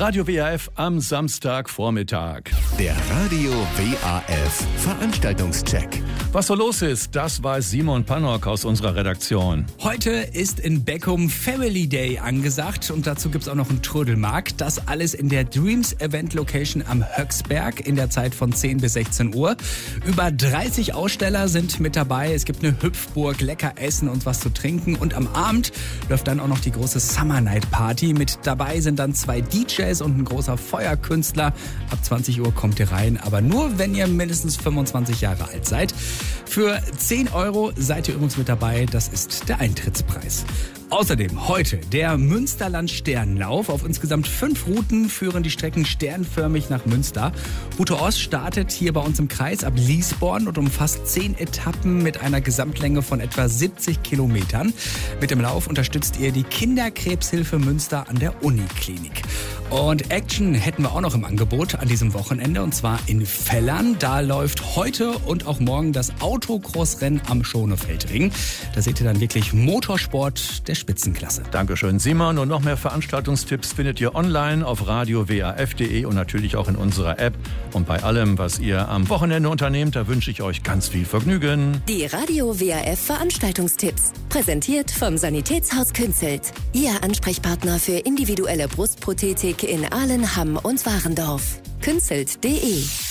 Radio WAF am Samstagvormittag. Der Radio WAF Veranstaltungscheck. Was so los ist, das weiß Simon Pannock aus unserer Redaktion. Heute ist in Beckum Family Day angesagt und dazu gibt's auch noch einen Trödelmarkt. Das alles in der Dreams Event Location am Höcksberg in der Zeit von 10 bis 16 Uhr. Über 30 Aussteller sind mit dabei. Es gibt eine Hüpfburg, lecker Essen und was zu trinken. Und am Abend läuft dann auch noch die große Summer Night Party. Mit dabei sind dann 2 DJs und ein großer Feuerkünstler. Ab 20 Uhr kommt ihr rein, aber nur, wenn ihr mindestens 25 Jahre alt seid. Für 10 € seid ihr übrigens mit dabei. Das ist der Eintrittspreis. Außerdem heute der Münsterland-Sternlauf. Auf insgesamt 5 Routen führen die Strecken sternförmig nach Münster. Route Ost startet hier bei uns im Kreis ab Liesborn und umfasst 10 Etappen mit einer Gesamtlänge von etwa 70 Kilometern. Mit dem Lauf unterstützt ihr die Kinderkrebshilfe Münster an der Uniklinik. Und Action hätten wir auch noch im Angebot an diesem Wochenende, und zwar in Vellern. Da läuft heute und auch morgen das Autocross-Rennen am Schonefeldring. Da seht ihr dann wirklich Motorsport der Spitzenklasse. Dankeschön, Simon. Und noch mehr Veranstaltungstipps findet ihr online auf radiowaf.de und natürlich auch in unserer App. Und bei allem, was ihr am Wochenende unternehmt, da wünsche ich euch ganz viel Vergnügen. Die Radio WAF Veranstaltungstipps. Präsentiert vom Sanitätshaus Künzelt. Ihr Ansprechpartner für individuelle Brustprothetik in Ahlen, Hamm und Warendorf. Künzelt.de